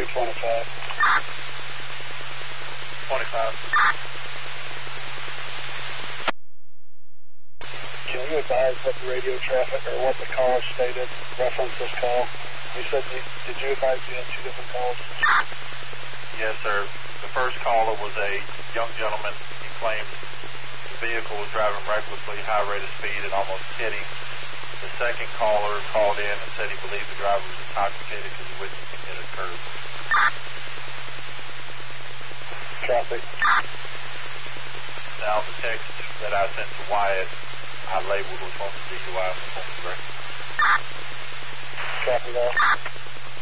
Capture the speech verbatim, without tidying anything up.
two twenty-five. twenty-five. Can you advise what the radio traffic or what the caller stated reference this call? You said, you, did you advise you had two different calls? Yes, sir. The first caller was a young gentleman. He claimed the vehicle was driving recklessly, high rate of speed, and almost hit him. The second caller called in and said he believed the driver was intoxicated because he witnessed him hit a curb. Traffic. Now, the text that I sent to Wyatt, I labeled which one was D U I and which one was record. Copy that.